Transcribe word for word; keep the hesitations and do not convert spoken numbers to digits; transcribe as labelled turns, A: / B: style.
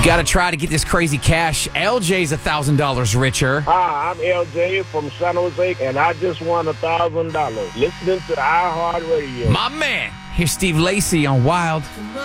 A: You got to try to get this crazy cash. L J's one thousand dollars richer.
B: Hi, I'm L J from San Jose, and I just won one thousand dollars listening to iHeartRadio.
A: My man. Here's Steve Lacy on Wild.